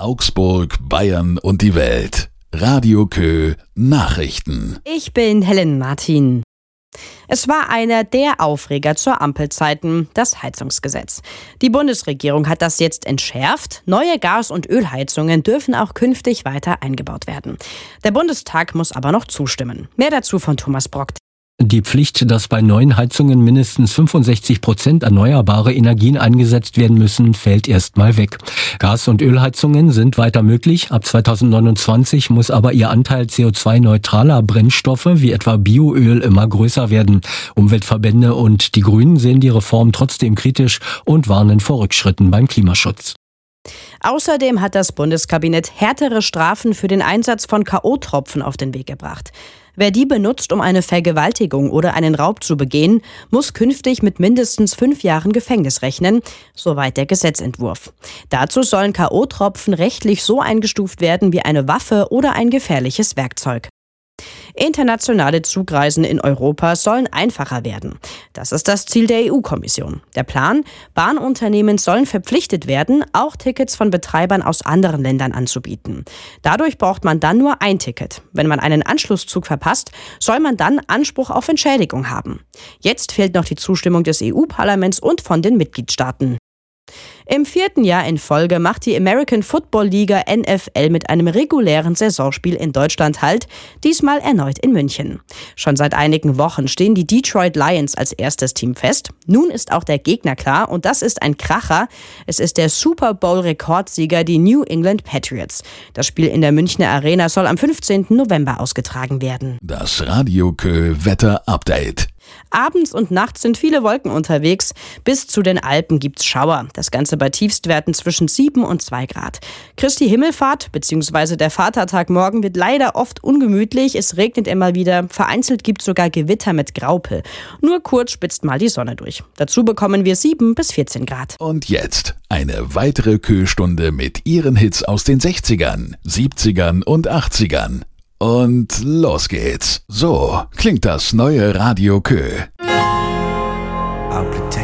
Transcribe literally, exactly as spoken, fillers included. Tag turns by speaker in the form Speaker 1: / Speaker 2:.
Speaker 1: Augsburg, Bayern und die Welt. Radio Kö Nachrichten.
Speaker 2: Ich bin Helen Martin. Es war einer der Aufreger zur Ampelzeiten, das Heizungsgesetz. Die Bundesregierung hat das jetzt entschärft. Neue Gas- und Ölheizungen dürfen auch künftig weiter eingebaut werden. Der Bundestag muss aber noch zustimmen. Mehr dazu von Thomas Brock.
Speaker 3: Die Pflicht, dass bei neuen Heizungen mindestens fünfundsechzig Prozent erneuerbare Energien eingesetzt werden müssen, fällt erstmal weg. Gas- und Ölheizungen sind weiter möglich. Ab zweitausendneunundzwanzig muss aber ihr Anteil C O zwei neutraler Brennstoffe wie etwa Bioöl immer größer werden. Umweltverbände und die Grünen sehen die Reform trotzdem kritisch und warnen vor Rückschritten beim Klimaschutz.
Speaker 2: Außerdem hat das Bundeskabinett härtere Strafen für den Einsatz von K O-Tropfen auf den Weg gebracht. Wer die benutzt, um eine Vergewaltigung oder einen Raub zu begehen, muss künftig mit mindestens fünf Jahren Gefängnis rechnen, soweit der Gesetzentwurf. Dazu sollen K O-Tropfen rechtlich so eingestuft werden wie eine Waffe oder ein gefährliches Werkzeug. Internationale Zugreisen in Europa sollen einfacher werden. Das ist das Ziel der E U-Kommission. Der Plan: Bahnunternehmen sollen verpflichtet werden, auch Tickets von Betreibern aus anderen Ländern anzubieten. Dadurch braucht man dann nur ein Ticket. Wenn man einen Anschlusszug verpasst, soll man dann Anspruch auf Entschädigung haben. Jetzt fehlt noch die Zustimmung des E U-Parlaments und von den Mitgliedstaaten. Im vierten Jahr in Folge macht die American Football Liga N F L mit einem regulären Saisonspiel in Deutschland Halt, diesmal erneut in München. Schon seit einigen Wochen stehen die Detroit Lions als erstes Team fest. Nun ist auch der Gegner klar und das ist ein Kracher. Es ist der Super Bowl-Rekordsieger, die New England Patriots. Das Spiel in der Münchner Arena soll am fünfzehnten November ausgetragen werden.
Speaker 1: Das Radio Kö Wetter Update.
Speaker 2: Abends und nachts sind viele Wolken unterwegs. Bis zu den Alpen gibt's Schauer. Das Ganze bei Tiefstwerten zwischen sieben und zwei Grad. Christi Himmelfahrt bzw. der Vatertag morgen wird leider oft ungemütlich. Es regnet immer wieder. Vereinzelt gibt's sogar Gewitter mit Graupel. Nur kurz spitzt mal die Sonne durch. Dazu bekommen wir sieben bis vierzehn Grad.
Speaker 1: Und jetzt eine weitere Kö-Stunde mit ihren Hits aus den sechzigern, siebzigern und achtzigern. Und los geht's. So klingt das neue Radio Kö.
Speaker 4: I'll pretend